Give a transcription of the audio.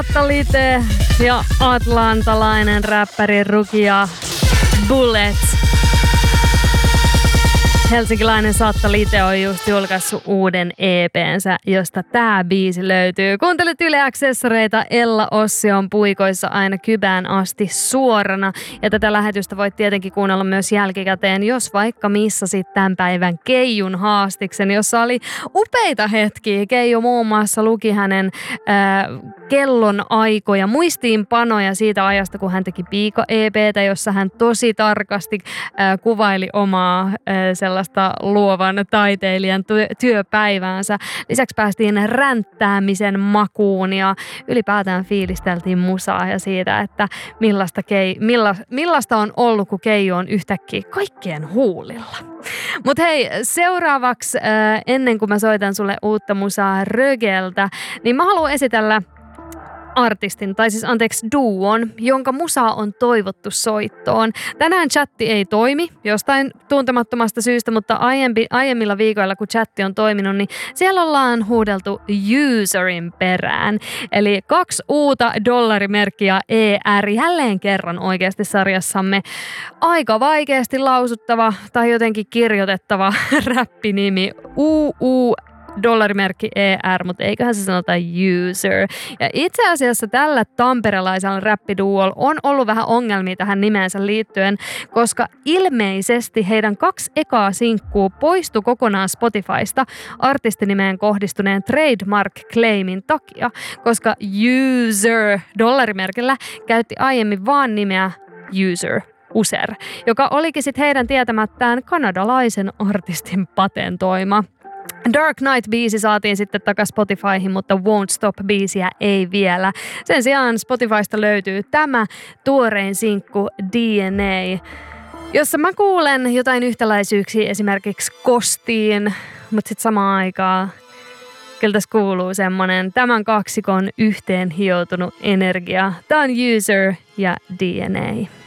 Lite ja atlantalainen räppäri Rukia Bullets. Helsinkiläinen Satta Lite on just julkaissut uuden EP:nsä, josta tää biisi löytyy. Kuuntelet Yle Accessoreita, Ella Ossi on puikoissa aina kybään asti suorana. Ja tätä lähetystä voit tietenkin kuunnella myös jälkikäteen, jos vaikka missasit tämän päivän Keijun haastiksen, jossa oli upeita hetkiä. Keijo muun muassa luki hänen kellon aikoja, muistiinpanoja siitä ajasta, kun hän teki Piika-EP:tä, jossa hän tosi tarkasti kuvaili omaa sellaista luovan taiteilijan työpäiväänsä. Lisäksi päästiin ränttäämisen makuun ja ylipäätään fiilisteltiin musaa ja siitä, että millaista on ollut, kun Keijo on yhtäkkiä kaikkien huulilla. Mutta hei, seuraavaksi ennen kuin mä soitan sulle uutta musaa Rögeltä, niin mä haluan esitellä artistin, tai siis duon, jonka musaa on toivottu soittoon. Tänään chatti ei toimi jostain tuntemattomasta syystä, mutta aiemmilla viikoilla, kun chatti on toiminut, niin siellä ollaan huudeltu userin perään. Eli 2 uutta dollarimerkkiä ER, jälleen kerran oikeasti sarjassamme aika vaikeasti lausuttava tai jotenkin kirjoitettava räppinimi dollarimerkki ER, mutta eiköhän se sanota user. Ja itse asiassa tällä tamperelaisella räppiduolla on ollut vähän ongelmia tähän nimeensä liittyen, koska ilmeisesti heidän 2 ekaa sinkkuu poistui kokonaan Spotifysta artistinimeen kohdistuneen trademark-claimin takia, koska user dollarimerkillä käytti aiemmin vaan nimeä user, joka olikin sitten heidän tietämättään kanadalaisen artistin patentoima. Dark Knight-biisi saatiin sitten takas Spotifyhin, mutta Won't Stop-biisiä ei vielä. Sen sijaan Spotifysta löytyy tämä tuorein sinkku DNA, jossa mä kuulen jotain yhtäläisyyksiä esimerkiksi Kostiin, mutta sitten samaan aikaan kyllä tässä kuuluu semmonen tämän kaksikon yhteen hioutunut energia. Tää on User ja DNA.